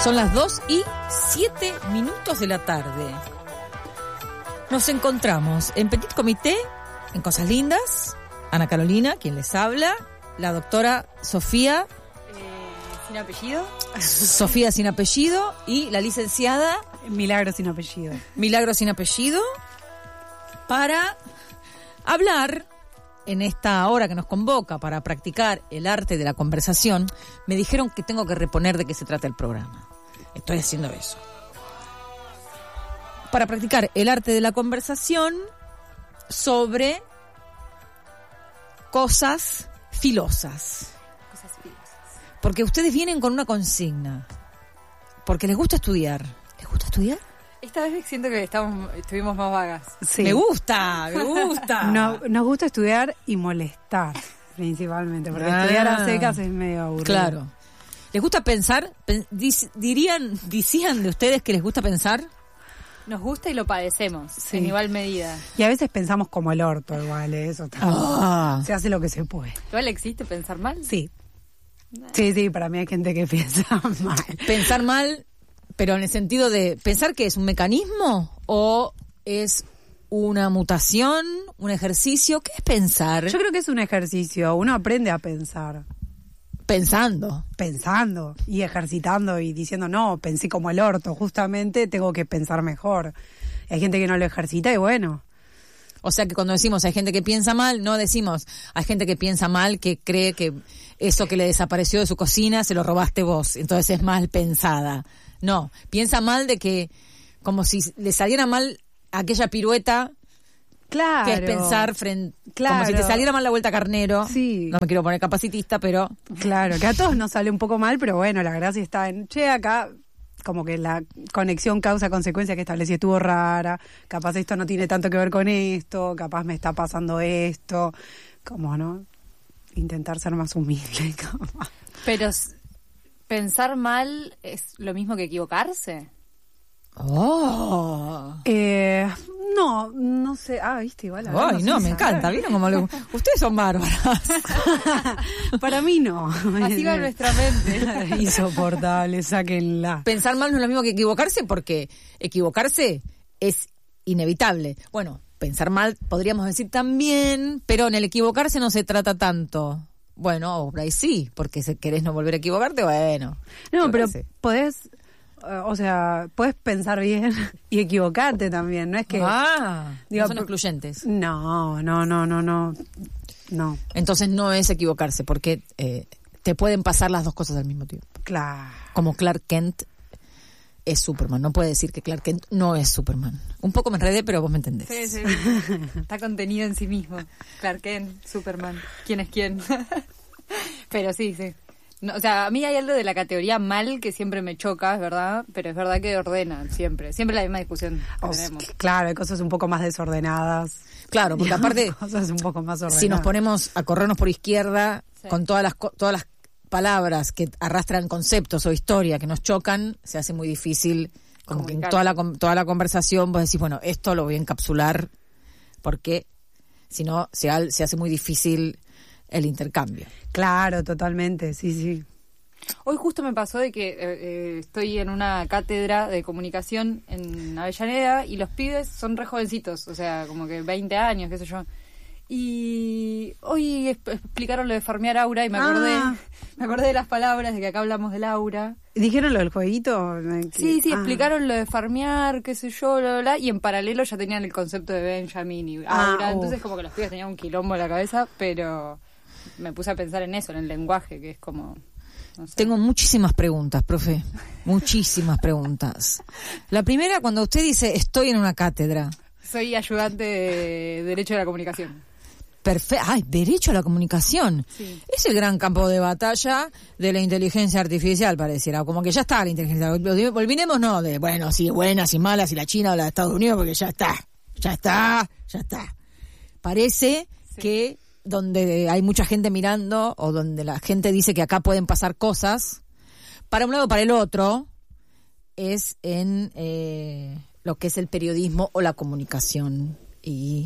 Son las 2:07 de la tarde. Nos encontramos en Petit Comité, en Cosas Lindas. Ana Carolina, quien les habla. La doctora Sofía. ¿Sin apellido? Sofía sin apellido. Y la licenciada. Milagro sin apellido. Milagro sin apellido. Para hablar en esta hora que nos convoca para practicar el arte de la conversación. Me dijeron que tengo que reponer de qué se trata el programa. Estoy haciendo eso. Para practicar el arte de la conversación sobre cosas filosas. Porque ustedes vienen con una consigna. Porque les gusta estudiar. ¿Les gusta estudiar? Esta vez siento que estuvimos más vagas. Sí. Me gusta. Nos gusta estudiar y molestar, principalmente. Porque estudiar a secas es medio aburrido. Claro. ¿Les gusta pensar? ¿Decían de ustedes que les gusta pensar? Nos gusta y lo padecemos, en igual medida. Y a veces pensamos como el orto, igual, eso también. Se hace lo que se puede. ¿Igual existe pensar mal? Sí. Sí, para mí hay gente que piensa mal. Pensar mal, pero en el sentido de... ¿Pensar que es un mecanismo o es una mutación, un ejercicio? ¿Qué es pensar? Yo creo que es un ejercicio. Uno aprende a pensar. Pensando y ejercitando y diciendo, no, pensé como el orto, justamente tengo que pensar mejor. Hay gente que no lo ejercita y bueno. O sea que cuando decimos hay gente que piensa mal, no decimos hay gente que piensa mal, que cree que eso que le desapareció de su cocina se lo robaste vos, entonces es mal pensada. No, piensa mal de que como si le saliera mal aquella pirueta. Claro. Que es pensar como si te saliera mal la vuelta carnero. Sí. No me quiero poner capacitista, pero... Claro, que a todos nos sale un poco mal, pero bueno, la gracia está en... acá como que la conexión causa-consecuencia que establecí estuvo rara. Capaz esto no tiene tanto que ver con esto. Capaz me está pasando esto. Como, ¿no? Intentar ser más humilde. Pero pensar mal es lo mismo que equivocarse. No sé. Viste, igual. Ay, no, me encanta. ¿Vieron cómo ustedes son bárbaras? Para mí no. Así va nuestra mente. Insoportable, sáquenla. Pensar mal no es lo mismo que equivocarse, porque equivocarse es inevitable. Bueno, pensar mal podríamos decir también, pero en el equivocarse no se trata tanto. Bueno, por ahí sí, porque si querés no volver a equivocarte, bueno. No, pero podés... O sea, puedes pensar bien y equivocarte también, no es que... digo, no son excluyentes. No. Entonces no es equivocarse, porque te pueden pasar las dos cosas al mismo tiempo. Claro. Como Clark Kent es Superman, no puede decir que Clark Kent no es Superman. Un poco me enredé, pero vos me entendés. Sí. Está contenido en sí mismo. Clark Kent, Superman, ¿quién es quién? Pero sí. No, o sea, a mí hay algo de la categoría mal que siempre me choca, es verdad, pero es verdad que ordena siempre la misma discusión que tenemos. Claro, hay cosas un poco más desordenadas. Claro, porque aparte, cosas un poco más ordenadas. Si nos ponemos a corrernos por izquierda, con todas las palabras que arrastran conceptos o historia que nos chocan, se hace muy difícil, como que en toda la conversación vos decís, bueno, esto lo voy a encapsular, porque si no se hace muy difícil el intercambio. Claro, totalmente, sí. Hoy justo me pasó de que estoy en una cátedra de comunicación en Avellaneda y los pibes son re jovencitos, o sea, como que 20 años, qué sé yo. Y hoy explicaron lo de farmear aura y me acordé de las palabras, de que acá hablamos del aura. ¿Dijeron lo del jueguito? Sí, explicaron lo de farmear, qué sé yo, bla, bla, bla, y en paralelo ya tenían el concepto de Benjamin y aura, entonces como que los pibes tenían un quilombo en la cabeza, pero... Me puse a pensar en eso, en el lenguaje, que es como... No sé. Tengo muchísimas preguntas, profe. Muchísimas preguntas. La primera, cuando usted dice, estoy en una cátedra. Soy ayudante de Derecho de la Comunicación. Perfecto. Ay, Derecho a la Comunicación. Sí. Es el gran campo de batalla de la inteligencia artificial, pareciera. Como que ya está la inteligencia. Olvidemos, no, de, bueno, si buenas y malas, y la China o la de Estados Unidos, porque ya está. Parece que... donde hay mucha gente mirando o donde la gente dice que acá pueden pasar cosas, para un lado o para el otro, es en lo que es el periodismo o la comunicación. Y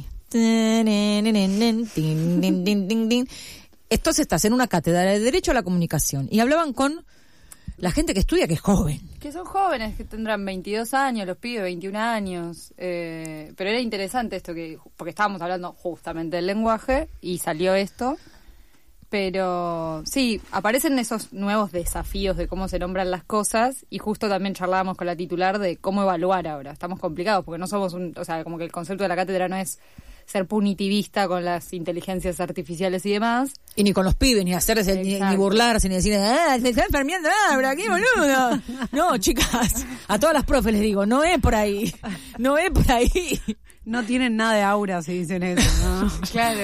Entonces estás en una cátedra de Derecho a la Comunicación y hablaban con la gente que estudia que es joven. Que son jóvenes, que tendrán 22 años, los pibes 21 años. Pero era interesante esto, porque estábamos hablando justamente del lenguaje y salió esto. Pero sí, aparecen esos nuevos desafíos de cómo se nombran las cosas, y justo también charlábamos con la titular de cómo evaluar ahora. Estamos complicados porque no somos o sea, como que el concepto de la cátedra no es ser punitivista con las inteligencias artificiales y demás. Y ni con los pibes, ni hacerse, ni burlarse, ni decir, se está enfermiendo, pero aquí, boludo. No, chicas, a todas las profes les digo, no es por ahí. No es por ahí. No tienen nada de aura si dicen eso, ¿no? Claro.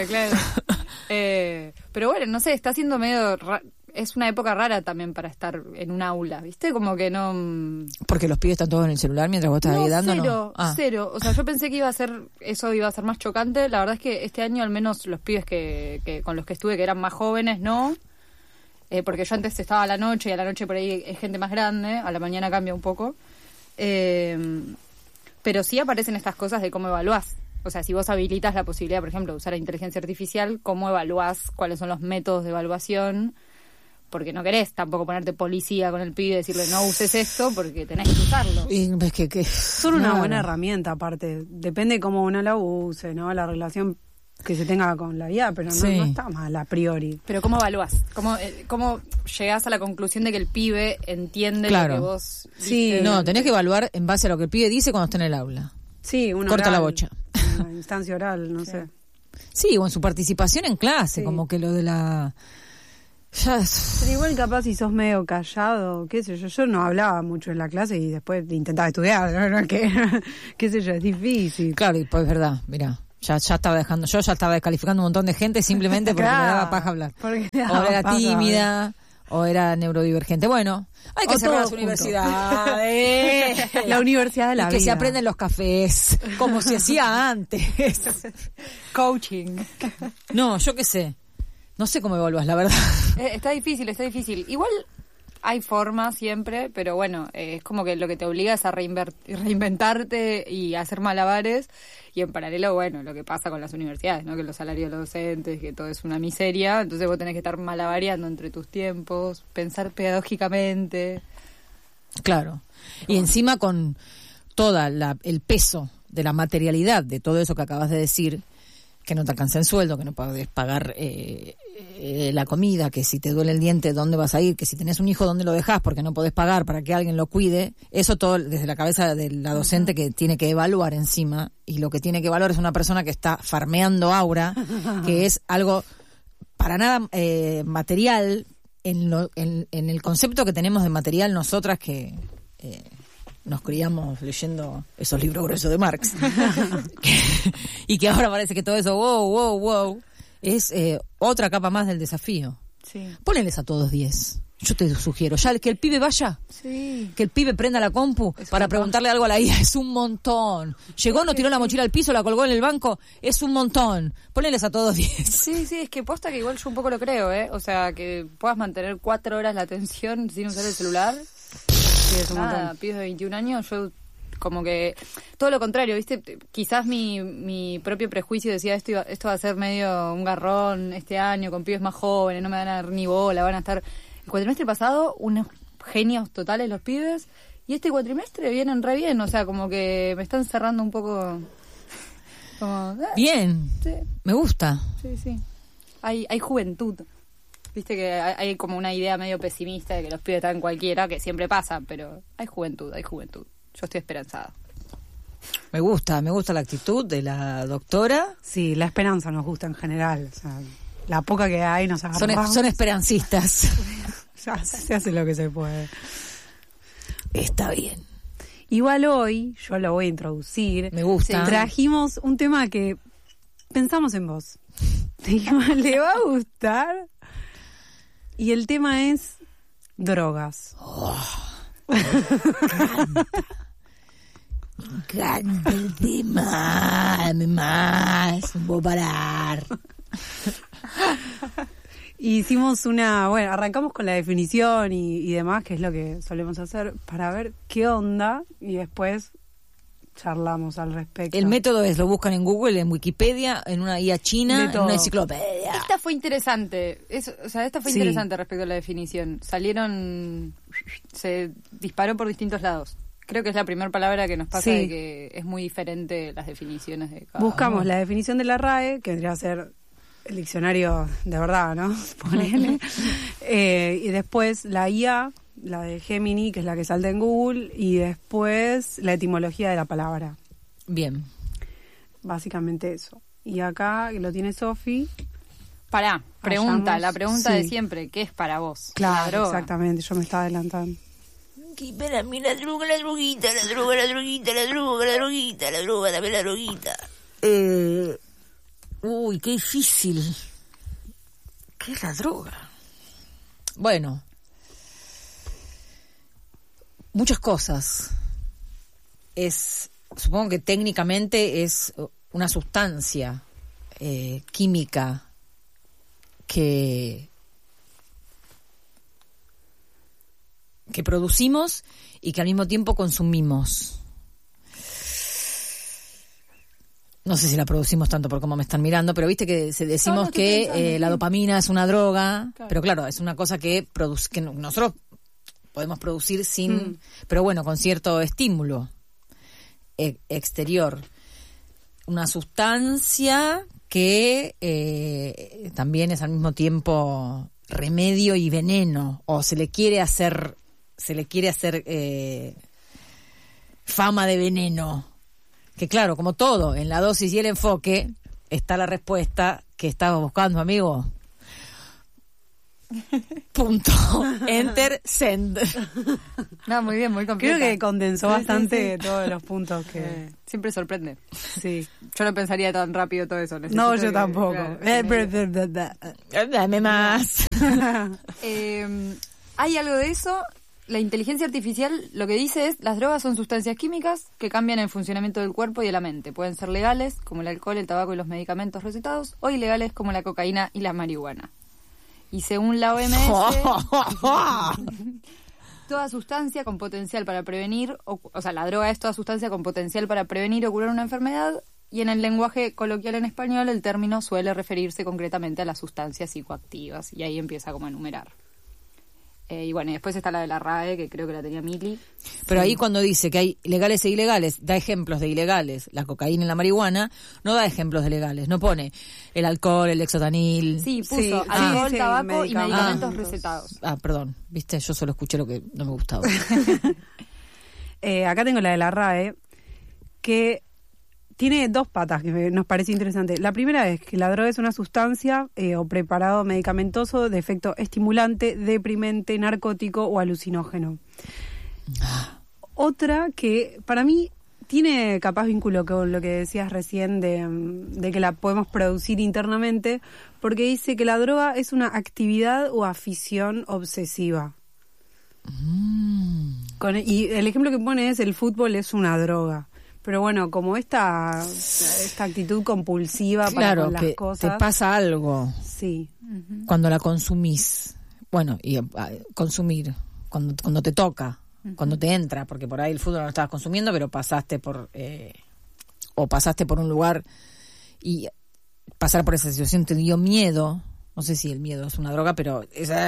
Pero bueno, no sé, está siendo medio... Es una época rara también para estar en un aula, ¿viste? Como que no... Porque los pibes están todos en el celular mientras vos estás ahí dando, cero. O sea, yo pensé que eso iba a ser más chocante. La verdad es que este año al menos los pibes que con los que estuve, que eran más jóvenes, no. Porque yo antes estaba a la noche, y a la noche por ahí es gente más grande, a la mañana cambia un poco. Pero sí aparecen estas cosas de cómo evaluás. O sea, si vos habilitas la posibilidad, por ejemplo, de usar la inteligencia artificial, ¿cómo evaluás? ¿Cuáles son los métodos de evaluación? Porque no querés tampoco ponerte policía con el pibe y decirle no uses esto porque tenés que usarlo. Y es que son una buena herramienta, aparte. Depende cómo uno la use, ¿no? La relación que se tenga con la IA, pero no está mal a priori. Pero ¿cómo evaluás? ¿Cómo llegás a la conclusión de que el pibe entiende lo que vos... Sí, no, tenés que evaluar en base a lo que el pibe dice cuando está en el aula. Sí, corta la bocha. Una instancia oral, no sé. Sí, o en su participación en clase, como que lo de la... Pero igual capaz si sos medio callado, qué sé yo no hablaba mucho en la clase y después intentaba estudiar, ¿no? Qué sé yo, es difícil. Claro, y pues es verdad, mira, yo ya estaba descalificando un montón de gente simplemente porque me daba paja hablar. O era tímida, o era neurodivergente. Bueno, hay que cerrar las universidades. La universidad de la vida. Que se aprenden los cafés, como se hacía antes. Coaching. No, yo qué sé. No sé cómo evaluás, la verdad. Está difícil. Igual hay formas siempre, pero bueno, es como que lo que te obliga es a reinventarte y a hacer malabares. Y en paralelo, bueno, lo que pasa con las universidades, ¿no? Que los salarios de los docentes, que todo es una miseria. Entonces vos tenés que estar malabareando entre tus tiempos, pensar pedagógicamente. Claro. Y encima con toda el peso de la materialidad de todo eso que acabas de decir, que no te alcanza el sueldo, que no podés pagar la comida, que si te duele el diente, ¿dónde vas a ir? Que si tenés un hijo, ¿dónde lo dejás? Porque no podés pagar para que alguien lo cuide. Eso todo desde la cabeza de la docente que tiene que evaluar encima. Y lo que tiene que evaluar es una persona que está farmeando aura, que es algo para nada material en el concepto que tenemos de material nosotras que... nos criamos leyendo esos libros gruesos de Marx. Y que ahora parece que todo eso, wow, es otra capa más del desafío. Sí. Pónenles a todos 10. Yo te sugiero, ya que el pibe vaya, que el pibe prenda la compu para preguntarle algo a la IA, es un montón. Llegó, no tiró la mochila al piso, la colgó en el banco, es un montón. Pónenles a todos 10. Sí, es que posta que igual yo un poco lo creo, ¿eh? O sea, que puedas mantener 4 horas la atención sin usar el celular. Nada, pibes de 21 años, yo como que todo lo contrario, ¿viste? Quizás mi propio prejuicio decía esto va a ser medio un garrón este año con pibes más jóvenes, no me van a dar ni bola, van a estar... El cuatrimestre pasado, unos genios totales los pibes, y este cuatrimestre vienen re bien, o sea, como que me están cerrando un poco... Como, bien, sí. Me gusta. Sí. Hay juventud. Viste que hay como una idea medio pesimista de que los pibes están cualquiera, que siempre pasa, pero hay juventud. Yo estoy esperanzada. Me gusta la actitud de la doctora. Sí, la esperanza nos gusta en general. O sea, la poca que hay nos agarramos. Son esperancistas. Ya se hace lo que se puede. Está bien. Igual hoy, yo lo voy a introducir. Me gusta. Trajimos un tema que pensamos en vos. ¿Le va a gustar? Y el tema es drogas. Me encanta el tema. Más, no puedo parar. Hicimos arrancamos con la definición y demás, que es lo que solemos hacer, para ver qué onda, y después charlamos al respecto. El método lo buscan en Google, en Wikipedia, en una guía china, en una enciclopedia. Esta fue interesante. Interesante respecto a la definición. Salieron se disparó por distintos lados. Creo que es la primera palabra que nos pasa Sí. de que es muy diferente las definiciones de cada Buscamos uno. la definición de la RAE, que vendría a ser el diccionario de verdad, ¿no? Ponele. Y después la IA, la de Gemini, que es la que salta en Google, y después la etimología de la palabra. Bien. Básicamente eso. Y acá lo tiene Sofi. Pará, pregunta, Vayamos. la pregunta de Sí. siempre, ¿qué es para vos? La Claro, droga. exactamente, yo me estaba adelantando. Para mí la droga, la droguita, la droga, la droguita, la droga, la droguita, la droga, dame la droguita. Uy, qué difícil. ¿Qué es la droga? Bueno, muchas cosas. Supongo que técnicamente es una sustancia química que producimos y que al mismo tiempo consumimos. No sé si la producimos tanto por cómo me están mirando, pero viste que decimos estoy que pensando, la sí. dopamina es una droga, Claro. pero claro, es una cosa que nosotros podemos producir sin, pero bueno, con cierto estímulo exterior. Una sustancia que también es al mismo tiempo remedio y veneno, o se le quiere hacer fama de veneno. Que claro, como todo, en la dosis y el enfoque está la respuesta que estabas buscando, amigo. Punto. Enter, send. No, muy bien, muy completa. Creo que condensó Sí, bastante sí, sí. todos los puntos que... Siempre sorprende. Sí. Yo no pensaría tan rápido todo eso. Necesito No, yo que- tampoco. claro, Dame más. hay algo de eso. La inteligencia artificial lo que dice es: las drogas son sustancias químicas que cambian el funcionamiento del cuerpo y de la mente. Pueden ser legales, como el alcohol, el tabaco y los medicamentos recetados, o ilegales, como la cocaína y la marihuana. Y según la OMS, toda sustancia con potencial para prevenir, o sea, la droga es toda sustancia con potencial para prevenir o curar una enfermedad, y en el lenguaje coloquial en español el término suele referirse concretamente a las sustancias psicoactivas, y ahí empieza como a enumerar. Y bueno, y después está la de la RAE, que creo que la tenía Mili. Pero ahí cuando dice que hay legales e ilegales, da ejemplos de ilegales, la cocaína y la marihuana, no da ejemplos de legales, no pone el alcohol, el lexotanil. Sí, puso Sí, alcohol, sí, tabaco y medicamentos medicamentos. recetados. Ah, perdón, viste, yo solo escuché lo que no me gustaba. Acá tengo la de la RAE, que tiene dos patas que nos parece interesante. La primera es que la droga es una sustancia o preparado medicamentoso de efecto estimulante, deprimente, narcótico o alucinógeno. Otra que para mí tiene capaz vínculo con lo que decías recién de que la podemos producir internamente, porque dice que la droga es una actividad o afición obsesiva. Y el ejemplo que pone es: el fútbol es una droga. Pero bueno, como esta actitud compulsiva para Claro, con las que cosas. te pasa algo Sí. cuando la consumís. Bueno, y consumir, cuando te toca, cuando te entra, porque por ahí el fútbol no lo estabas consumiendo, pero pasaste por un lugar y pasar por esa situación te dio miedo. No sé si el miedo es una droga, pero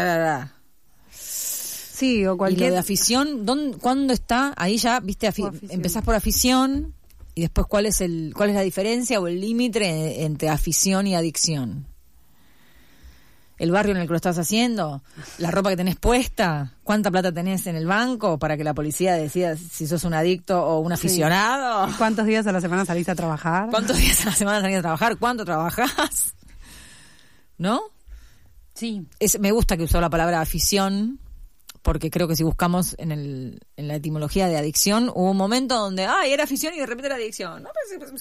Sí, o Y cualquier... lo de afición, ¿cuándo está? Ahí ya, viste, afición. empezás por afición y después cuál es la diferencia o el límite entre afición y adicción. El barrio en el que lo estás haciendo, la ropa que tenés puesta, cuánta plata tenés en el banco para que la policía decida si sos un adicto o un aficionado. ¿Cuántos días a la semana salís a trabajar? ¿Cuántos días a la semana salís a trabajar? ¿Cuánto trabajás? ¿No? Sí. Me gusta que usó la palabra afición, porque creo que si buscamos en la etimología de adicción, hubo un momento donde, era afición y de repente era adicción. No,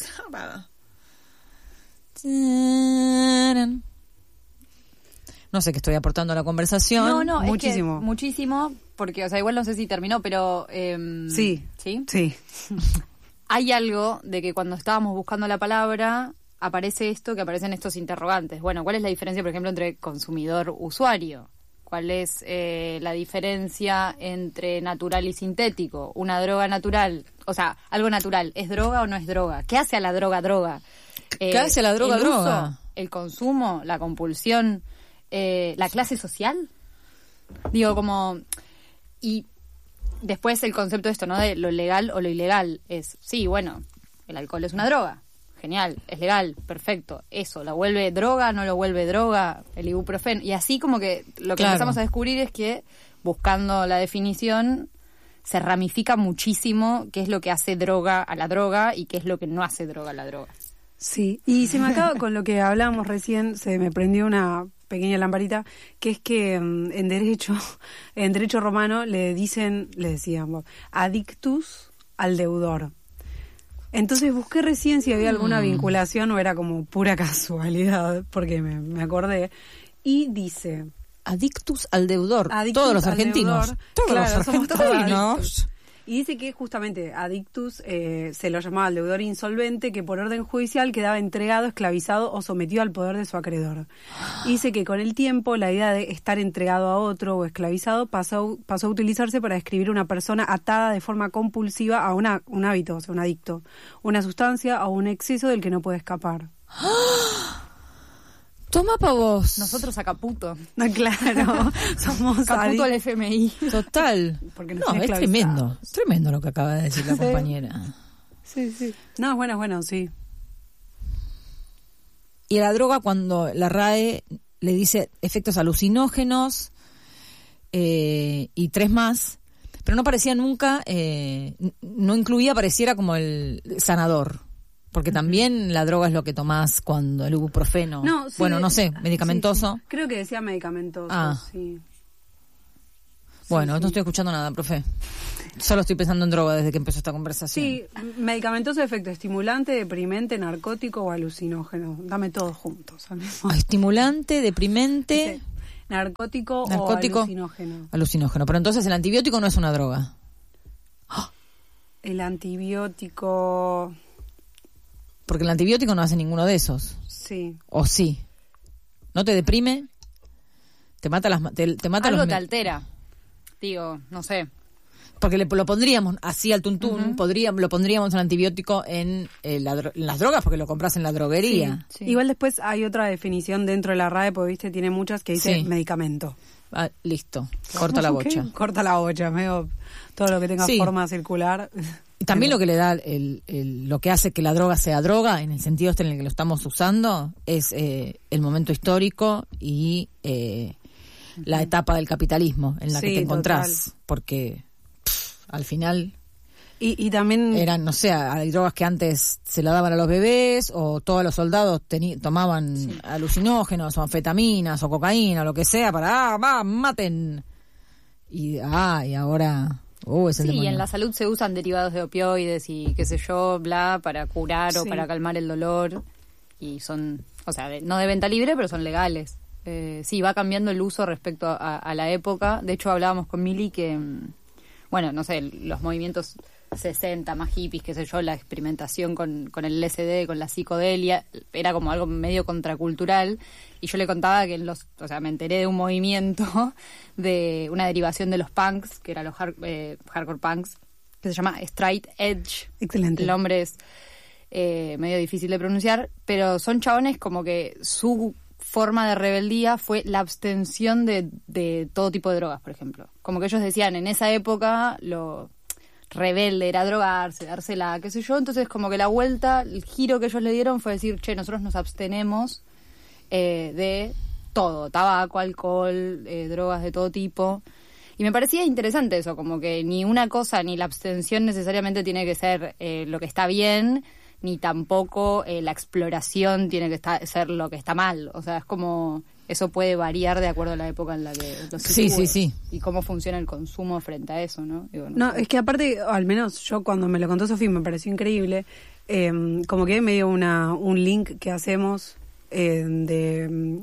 no sé qué estoy aportando a la conversación. No, muchísimo. es que muchísimo, porque, o sea, igual no sé si terminó, pero... Sí. ¿Sí? Sí. Hay algo de que cuando estábamos buscando la palabra, aparece esto, que aparecen estos interrogantes. Bueno, ¿cuál es la diferencia, por ejemplo, entre consumidor-usuario? ¿Cuál es la diferencia entre natural y sintético? Una droga natural, o sea, algo natural, ¿es droga o no es droga? ¿Qué hace a la droga? ¿Qué hace a la droga el droga? uso, el consumo, la compulsión, la clase social. Digo, como... Y después el concepto de esto, ¿no? De lo legal o lo ilegal. Es, sí, bueno, el alcohol es una droga. Genial, es legal, perfecto. Eso, ¿lo vuelve droga? ¿No lo vuelve droga? El ibuprofeno. Y así como que lo que empezamos a descubrir es que, buscando la definición, se ramifica muchísimo qué es lo que hace droga a la droga y qué es lo que no hace droga a la droga. Sí, y se me acaba con lo que hablábamos recién, se me prendió una pequeña lamparita, que es que en derecho romano le decían adictus al deudor. Entonces busqué recién si había alguna vinculación o era como pura casualidad, porque me acordé, y dice... Adictus al deudor, todos los argentinos. Deudor, todos claro, los argentinos. Y dice que justamente adictus se lo llamaba al deudor insolvente que por orden judicial quedaba entregado, esclavizado o sometido al poder de su acreedor. Y dice que con el tiempo la idea de estar entregado a otro o esclavizado pasó a utilizarse para describir una persona atada de forma compulsiva a un hábito, o sea, un adicto, una sustancia o un exceso del que no puede escapar. Toma pa' vos. Nosotros a Caputo. No, claro, somos Caputo al FMI. Total. Porque no, es tremendo. Es tremendo lo que acaba de decir la compañera. Sí. No, bueno, sí. Y a la droga, cuando la RAE le dice efectos alucinógenos y 3 más, pero no parecía nunca, no incluía, pareciera como el sanador. Porque también la droga es lo que tomás cuando el ibuprofeno. No, sí, bueno, no sé, medicamentoso. Sí. Creo que decía medicamentoso, sí. Bueno, no estoy escuchando nada, profe. Solo estoy pensando en droga desde que empezó esta conversación. Sí, medicamentoso, efecto estimulante, deprimente, narcótico o alucinógeno. Dame todos juntos. Estimulante, deprimente... Sí. Narcótico o alucinógeno. Alucinógeno. Pero entonces el antibiótico no es una droga. El antibiótico... Porque el antibiótico no hace ninguno de esos. Sí. ¿O sí? ¿No te deprime? ¿Te mata te mata algo te altera. Digo, no sé. Porque lo pondríamos así al tuntún, lo pondríamos el antibiótico en las drogas, porque lo compras en la droguería. Sí. Igual después hay otra definición dentro de la RAE, porque viste, tiene muchas que dice medicamento. Listo, corta la bocha. Corta la bocha, todo lo que tenga forma circular. Y también lo que le da lo que hace que la droga sea droga, en el sentido en el que lo estamos usando, es el momento histórico y la etapa del capitalismo en la que te encontrás. Total. Porque al final y también eran, no sé, hay drogas que antes se la daban a los bebés, o todos los soldados tomaban alucinógenos o anfetaminas o cocaína o lo que sea para maten y ahora es el demonio. Y en la salud se usan derivados de opioides y qué sé yo, bla, para curar o para calmar el dolor, y son, o sea, no de venta libre, pero son legales. Va cambiando el uso respecto a la época. De hecho, hablábamos con Mili que, bueno, no sé, los movimientos 60 más hippies, qué sé yo, la experimentación con el LSD, con la psicodelia, era como algo medio contracultural, y yo le contaba que me enteré de un movimiento de una derivación de los punks, que eran los hardcore punks, que se llama Straight Edge. Excelente. El nombre es medio difícil de pronunciar, pero son chabones como que su forma de rebeldía fue la abstención de todo tipo de drogas, por ejemplo. Como que ellos decían, en esa época lo rebelde era drogarse, dársela, qué sé yo. Entonces como que la vuelta, el giro que ellos le dieron fue decir, nosotros nos abstenemos de todo, tabaco, alcohol, drogas de todo tipo. Y me parecía interesante eso, como que ni una cosa ni la abstención necesariamente tiene que ser lo que está bien, ni tampoco la exploración tiene que ser lo que está mal. O sea, es como... Eso puede variar de acuerdo a la época en la que los sí. Y cómo funciona el consumo frente a eso, ¿no? Digo, no, es que aparte, al menos yo cuando me lo contó Sofía me pareció increíble, como que me dio un link que hacemos de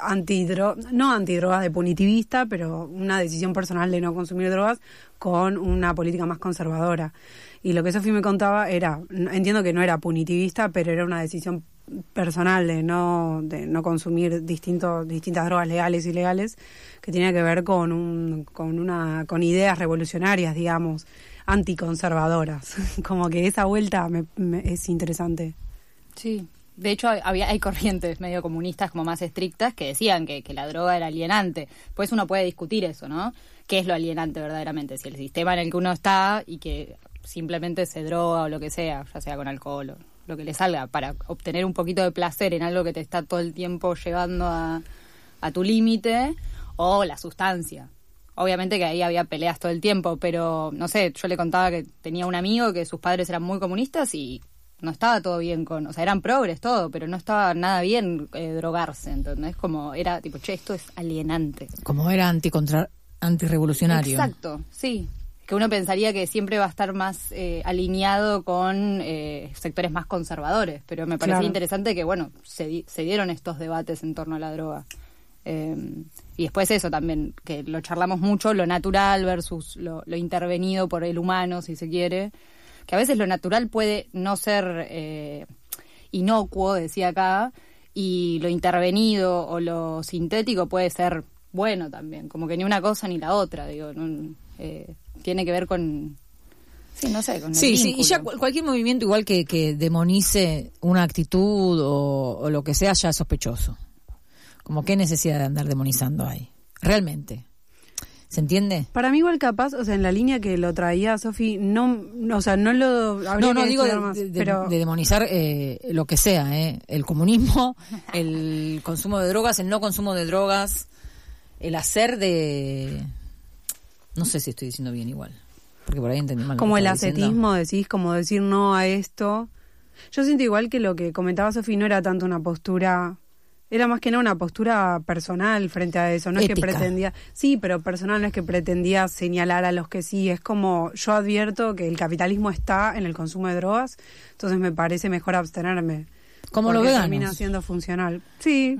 no antidrogas, de punitivista, pero una decisión personal de no consumir drogas con una política más conservadora. Y lo que Sofía me contaba era, entiendo que no era punitivista, pero era una decisión personal de no consumir distintas drogas legales y ilegales, que tenía que ver con ideas revolucionarias, digamos, anticonservadoras. Como que esa vuelta es interesante. Sí, De hecho, hay corrientes medio comunistas como más estrictas que decían que la droga era alienante. Pues uno puede discutir eso, ¿no? ¿Qué es lo alienante verdaderamente? Si el sistema en el que uno está y que simplemente se droga o lo que sea, ya sea con alcohol o lo que le salga, para obtener un poquito de placer en algo que te está todo el tiempo llevando a tu límite, o la sustancia. Obviamente que ahí había peleas todo el tiempo, pero no sé, yo le contaba que tenía un amigo que sus padres eran muy comunistas y no estaba todo bien o sea, eran progres todo, pero no estaba nada bien drogarse, ¿entendés? Como era tipo, che, esto es alienante. Como era antirrevolucionario. Exacto, sí. Que uno pensaría que siempre va a estar más alineado con sectores más conservadores, pero me parecía interesante que, bueno, se dieron estos debates en torno a la droga. Y después eso también, que lo charlamos mucho, lo natural versus lo intervenido por el humano, si se quiere, que a veces lo natural puede no ser inocuo, decía acá, y lo intervenido o lo sintético puede ser bueno también, como que ni una cosa ni la otra, digo, ¿no? Tiene que ver con... Sí, no sé, con el vínculo. Y ya cualquier movimiento igual que demonice una actitud o lo que sea, ya es sospechoso. Como qué necesidad de andar demonizando ahí. Realmente. ¿Se entiende? Para mí igual capaz, o sea, en la línea que lo traía Sofi, o sea, no lo... No digo de demonizar lo que sea, el comunismo, el consumo de drogas, el no consumo de drogas, el hacer de... No sé si estoy diciendo bien igual, porque por ahí entendí mal. Como el ascetismo, decís, como decir no a esto. Yo siento igual que lo que comentaba Sofi no era tanto una postura, era más que nada una postura personal frente a eso. No ética. Es que pretendía, sí, pero personal, no es que pretendía señalar a los que sí. Es como, yo advierto que el capitalismo está en el consumo de drogas, entonces me parece mejor abstenerme. Como los veganos. Termina siendo funcional. Sí.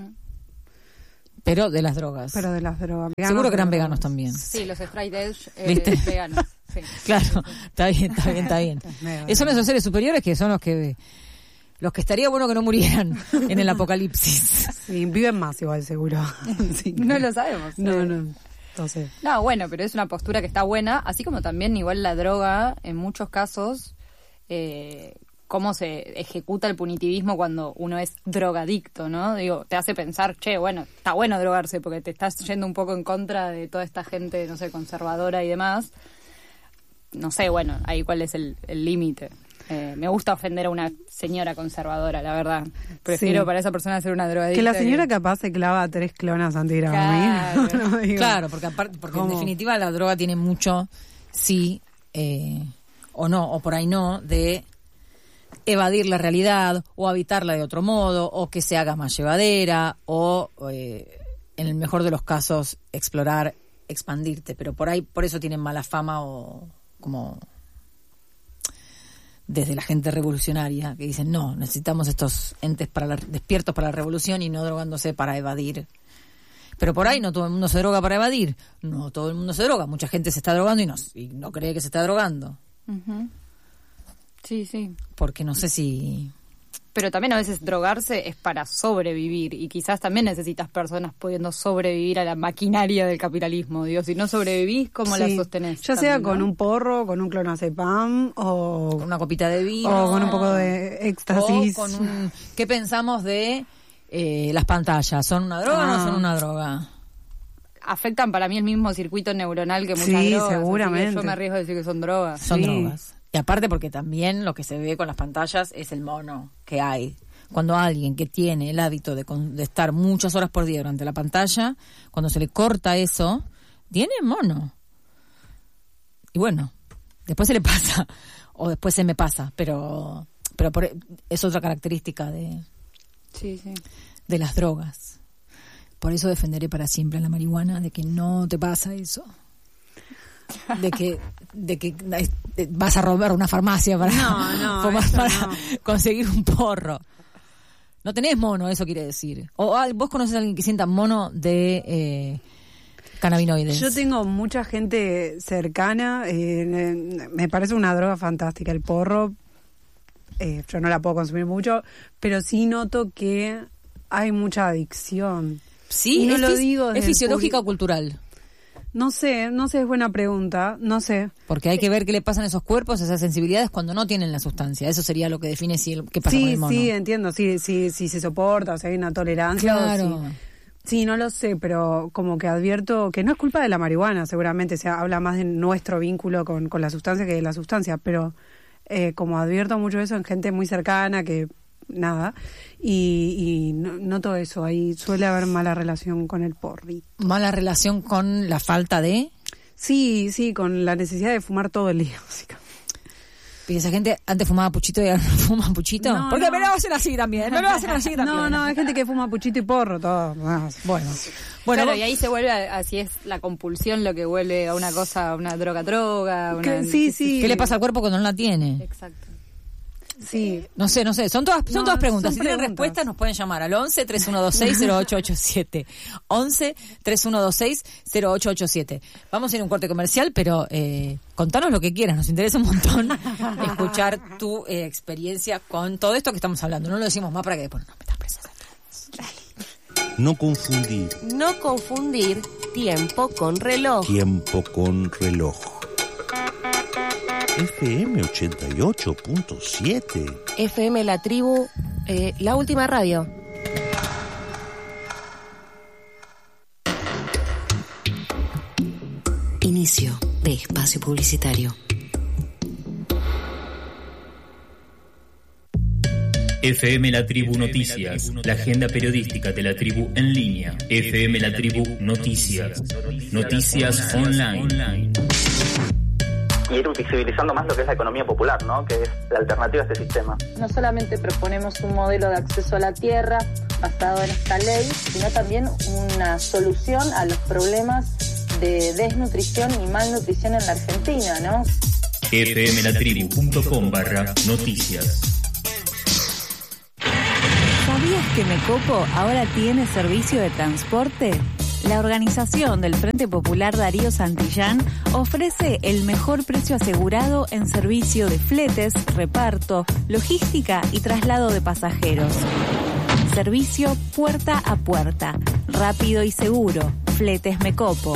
Pero de las drogas. Veganos, seguro que eran veganos también. Sí, los straight edge veganos. Sí. Claro, está bien. Son esos seres superiores que son los que estaría bueno que no murieran en el apocalipsis. Sí, viven más igual, seguro. Sí. No lo sabemos. No. Entonces. No, bueno, pero es una postura que está buena, así como también igual la droga, en muchos casos, cómo se ejecuta el punitivismo cuando uno es drogadicto, ¿no? Digo, te hace pensar, che, bueno, está bueno drogarse porque te estás yendo un poco en contra de toda esta gente, no sé, conservadora y demás. No sé, bueno, ahí cuál es el límite. Me gusta ofender a una señora conservadora, la verdad. Prefiero para esa persona ser una drogadicta. Que la señora capaz se clava 3 clonas antigraminas. Claro, porque en definitiva la droga tiene mucho, sí, o no, o por ahí no, de evadir la realidad o habitarla de otro modo o que se haga más llevadera o en el mejor de los casos explorar, expandirte, pero por eso tienen mala fama o como desde la gente revolucionaria que dicen no, necesitamos estos entes despiertos para la revolución y no drogándose para evadir. Pero por ahí no todo el mundo se droga para evadir, no todo el mundo se droga, mucha gente se está drogando y no cree que se está drogando. Uh-huh. Sí. Porque no sé si... Pero también a veces drogarse es para sobrevivir y quizás también necesitas personas pudiendo sobrevivir a la maquinaria del capitalismo. Digo, si no sobrevivís, ¿cómo la sostenés? Ya sea con un porro, con un clonazepam o... con una copita de vino. O con un poco de éxtasis. O con ¿qué pensamos de las pantallas? ¿Son una droga o no son una droga? Afectan para mí el mismo circuito neuronal que muchas drogas. Sí, seguramente. Yo me arriesgo a decir que son drogas. Son drogas. Y aparte porque también lo que se ve con las pantallas es el mono que hay. Cuando alguien que tiene el hábito de estar muchas horas por día durante la pantalla, cuando se le corta eso, tiene mono. Y bueno, después se le pasa, o después se me pasa, pero es otra característica de las drogas. Por eso defenderé para siempre la marihuana, de que no te pasa eso. De que vas a robar una farmacia para conseguir un porro. No tenés mono, eso quiere decir. O vos conocés a alguien que sienta mono de cannabinoides. Yo tengo mucha gente cercana. Me parece una droga fantástica el porro. Yo no la puedo consumir mucho, pero sí noto que hay mucha adicción. Sí, es fisiológica o cultural. No sé, es buena pregunta, no sé. Porque hay que ver qué le pasan a esos cuerpos, a esas sensibilidades cuando no tienen la sustancia. Eso sería lo que define qué pasa con el mono. Sí, entiendo, sí, se soporta, o sea, hay una tolerancia. Claro. Sí, no lo sé, pero como que advierto que no es culpa de la marihuana, seguramente, se habla más de nuestro vínculo con la sustancia que de la sustancia, pero como advierto mucho eso en gente muy cercana que nada, y noto eso, ahí suele haber mala relación con el porrito. ¿Mala relación con la falta de? Sí, con la necesidad de fumar todo el día, básicamente. Y esa gente antes fumaba puchito y ahora no fuma puchito. No, porque no. me lo hacen así también, No, hay gente que fuma puchito y porro, todo. Bueno, claro, y ahí se vuelve así es la compulsión lo que vuelve a una cosa, una droga. Sí. ¿Qué le pasa al cuerpo cuando no la tiene? Exacto. Sí. No sé, son todas preguntas. Si tienen preguntas. respuestas nos pueden llamar al 11-3126-0887. 11-3126-0887. Vamos a ir a un corte comercial, pero contanos lo que quieras, nos interesa un montón escuchar tu experiencia con todo esto que estamos hablando. No lo decimos más para que después no metas presas. No confundir. No confundir tiempo con reloj. Tiempo con reloj. FM 88.7. FM La Tribu, la última radio. Inicio de espacio publicitario. FM La Tribu Noticias, la agenda periodística de la tribu en línea. FM La Tribu Noticias, noticias online. Y ir visibilizando más lo que es la economía popular, ¿no? Que es la alternativa a este sistema. No solamente proponemos un modelo de acceso a la tierra basado en esta ley, sino también una solución a los problemas de desnutrición y malnutrición en la Argentina, ¿no? fmlatribu.com/noticias. ¿Sabías que Mecopo ahora tiene servicio de transporte? La organización del Frente Popular Darío Santillán ofrece el mejor precio asegurado en servicio de fletes, reparto, logística y traslado de pasajeros. Servicio puerta a puerta, rápido y seguro. Fletes Mecopo.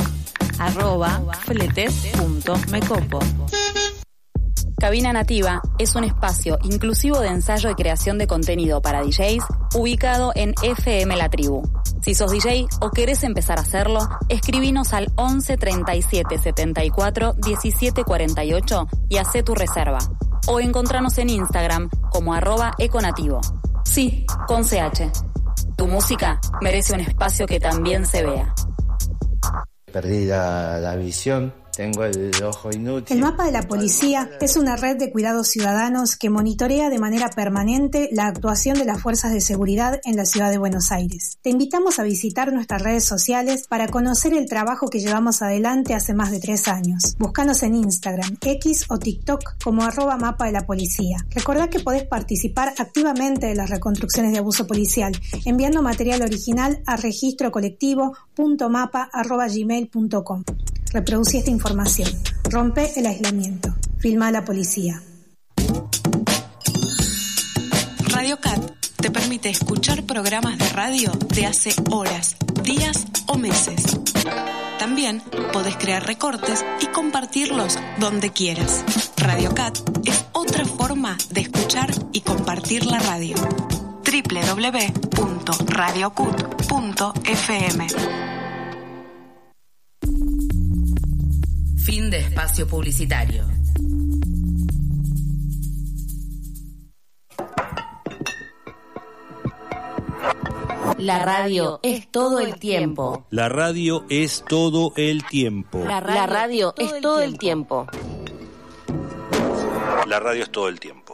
@fletes.mecopo. Cabina Nativa es un espacio inclusivo de ensayo y creación de contenido para DJs ubicado en FM La Tribu. Si sos DJ o querés empezar a hacerlo, escribinos al 11 37 74 17 48 y hacé tu reserva. O encontranos en Instagram como @econativo. Sí, con CH. Tu música merece un espacio que también se vea. Perdí la visión. Tengo el ojo inútil. El Mapa de la Policía es una red de cuidados ciudadanos que monitorea de manera permanente la actuación de las fuerzas de seguridad en la ciudad de Buenos Aires. Te invitamos a visitar nuestras redes sociales para conocer el trabajo que llevamos adelante hace más de 3 años. Búscanos en Instagram, X o TikTok como @Mapa de la Policía. Recordá que podés participar activamente de las reconstrucciones de abuso policial enviando material original a registrocolectivo.mapa@gmail.com. Reproducí esta información. Rompe el aislamiento. Filma a la policía. Radio Cat te permite escuchar programas de radio de hace horas, días o meses. También podés crear recortes y compartirlos donde quieras. Radio Cat es otra forma de escuchar y compartir la radio. www.radiocut.fm. Fin de espacio publicitario. La radio es todo el tiempo. La radio es todo el tiempo. La radio es todo el tiempo. La radio es todo el tiempo.